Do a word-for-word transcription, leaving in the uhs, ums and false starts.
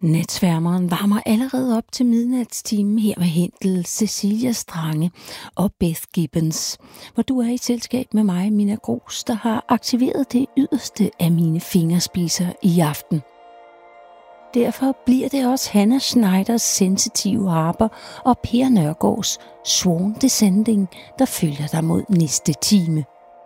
Natsværmeren varmer allerede op til midnatstimen her med Händel, Cecilia Strange og Beth Gibbons, hvor du er i selskab med mig, Mina Gros, der har aktiveret det yderste af mine fingerspiser i aften. Derfor bliver det også Hannah Schneiders sensitive harper og Per Nørgaards Swan Descending, der følger dig mod næste time.